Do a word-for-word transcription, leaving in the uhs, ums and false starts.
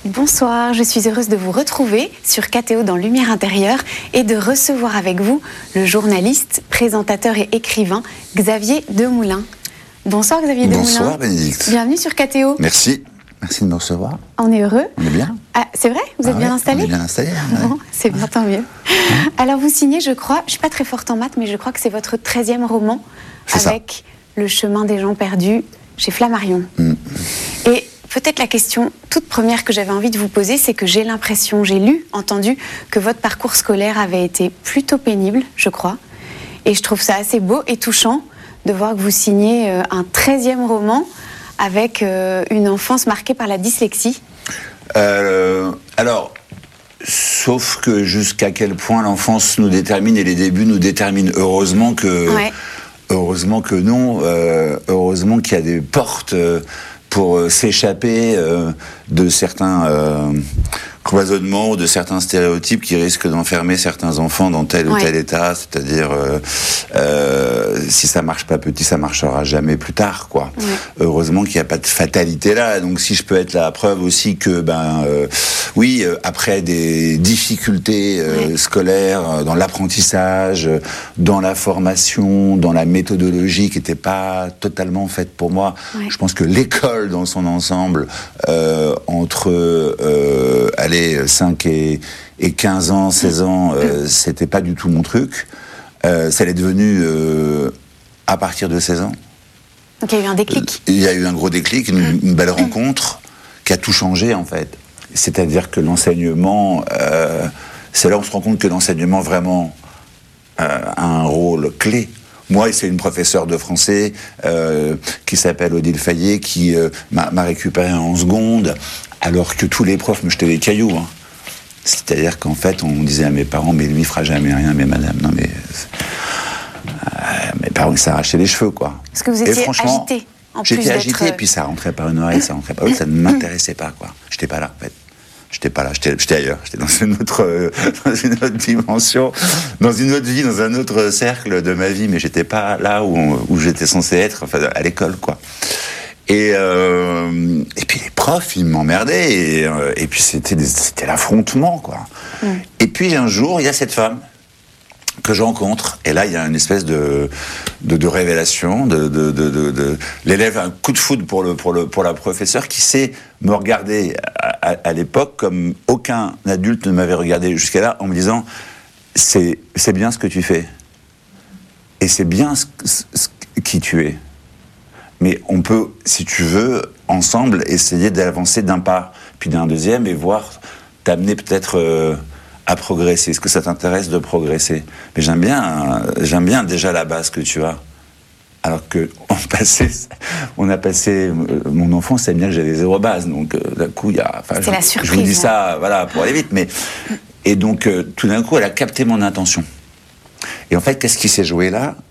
Bonsoir, je suis heureuse de vous retrouver sur K T O dans Lumière Intérieure et de recevoir avec vous le journaliste, présentateur et écrivain Xavier Demoulin. Bonsoir Xavier Demoulin. Bonsoir Bénédicte. Bienvenue sur K T O. Merci, merci de me recevoir. On est heureux. On est bien. Ah, c'est vrai? Vous êtes ah bien ouais, installé? On est bien installé. Ouais. Bon, c'est bien, tant mieux. Alors vous signez, je crois, je ne suis pas très forte en maths, mais je crois que c'est votre treizième roman c'est avec ça. Le chemin des gens perdus chez Flammarion. Mm. Et peut-être la question toute première que j'avais envie de vous poser, c'est que j'ai l'impression, j'ai lu, entendu, que votre parcours scolaire avait été plutôt pénible, je crois. Et je trouve ça assez beau et touchant de voir que vous signez euh, un treizième roman avec euh, une enfance marquée par la dyslexie. Euh, alors, sauf que jusqu'à quel point l'enfance nous détermine et les débuts nous déterminent. Heureusement que, ouais. heureusement que non. Euh, heureusement qu'il y a des portes euh, pour euh, s'échapper euh, de certains euh, cloisonnements, de certains stéréotypes qui risquent d'enfermer certains enfants dans tel ou ouais. tel état. C'est-à-dire, euh, euh, si ça marche pas petit, ça marchera jamais plus tard, quoi. Ouais. Heureusement qu'il n'y a pas de fatalité là. Donc, si je peux être la preuve aussi que, ben, euh, oui, euh, après des difficultés euh, ouais. scolaires, euh, dans l'apprentissage, euh, dans la formation, dans la méthodologie qui n'était pas totalement faite pour moi, ouais. je pense que l'école dans son ensemble, euh, entre euh, allez, cinq et quinze ans, seize ans, euh, c'était pas du tout mon truc. Euh, ça l'est devenu euh, à partir de seize ans. Donc il y a eu un déclic. Il y a eu un gros déclic, une, une belle rencontre qui a tout changé en fait. C'est-à-dire que l'enseignement, euh, c'est là où on se rend compte que l'enseignement vraiment euh, a un rôle clé. Moi, c'est une professeure de français euh, qui s'appelle Odile Fayet qui euh, m'a, m'a récupéré en seconde, alors que tous les profs me jetaient des cailloux. Hein. C'est-à-dire qu'en fait, on disait à mes parents, mais lui, il fera jamais rien, mais madame, non mais... Euh, mes parents, ils s'arrachaient les cheveux, quoi. Parce que vous étiez agité, en plus j'étais agité, d'être... puis ça rentrait par une oreille, ça rentrait par l'autre, ça ne m'intéressait pas, quoi. J'étais pas là, en fait. J'étais pas là, j'étais, j'étais ailleurs, j'étais dans une autre, euh, dans une autre dimension, dans une autre vie, dans un autre cercle de ma vie, mais j'étais pas là où, où j'étais censé être, enfin, à l'école, quoi. Et, euh, et puis les profs, ils m'emmerdaient, et, euh, et puis c'était, des, c'était l'affrontement, quoi. Mm. Et puis un jour, il y a cette femme que je rencontre, et là, il y a une espèce de, de, de révélation, de, de, de, de, de l'élève a un coup de foudre pour, le, pour, le, pour la professeure qui sait me regarder à, à, à l'époque comme aucun adulte ne m'avait regardé jusqu'à là, en me disant c'est, c'est bien ce que tu fais, et c'est bien ce, ce, ce, qui tu es. Mais on peut, si tu veux, ensemble, essayer d'avancer d'un pas, puis d'un deuxième, et voir t'amener peut-être euh, à progresser. Est-ce que ça t'intéresse de progresser? Mais j'aime bien, j'aime bien déjà la base que tu as. Alors que on, passait, on a passé mon enfance, c'est bien que j'avais zéro base. Donc euh, d'un coup, il y a. Enfin, C'était je, la surprise. Je vous dis ça, voilà, pour aller vite. Mais et donc euh, tout d'un coup, elle a capté mon intention. Et en fait, qu'est-ce qui s'est joué là?